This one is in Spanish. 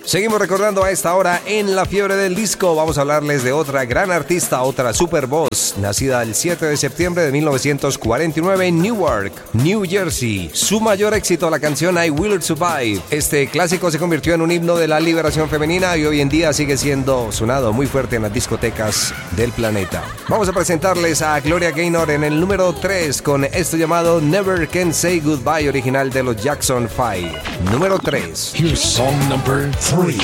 Seguimos recordando a esta hora en La Fiebre del Disco. Vamos a hablarles de otra gran artista, otra super voz, nacida el 7 de septiembre de 1949 en Newark, New Jersey. Su mayor éxito, la canción I Will Survive. Este clásico se convirtió en un himno de la liberación femenina y hoy en día sigue siendo sonado muy fuerte en las discotecas del planeta. Vamos a presentarles a Gloria Gaynor en el número 3 con esto llamado Never Can Say Goodbye, original de los Jackson 5. Número 3. Here's song number 3.